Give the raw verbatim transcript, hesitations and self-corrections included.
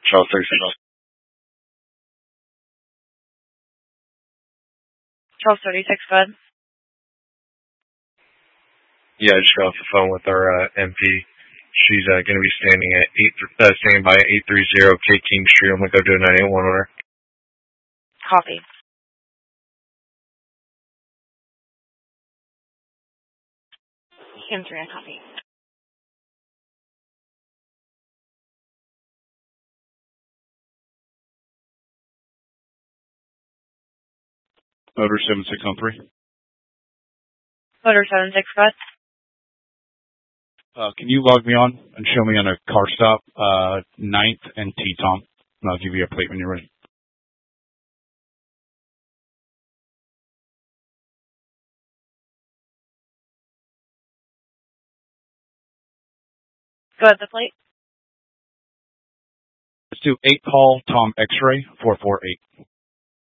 Charles thirty-six. Charles thirty-six, go ahead. Yeah, I just got off the phone with our uh, M P. She's uh, going to be standing at eight, uh, standing by eight thirty K King Street. I'm going to go do a nine eight one on her. Copy. Kim three, I copy. Motor seven six on three. Motor seven six, go ahead. Uh, can you log me on and show me on a car stop, uh, ninth and T, Tom? And I'll give you a plate when you're ready. Go ahead, the plate. Let's do eight Paul, Tom X-ray, four four eight.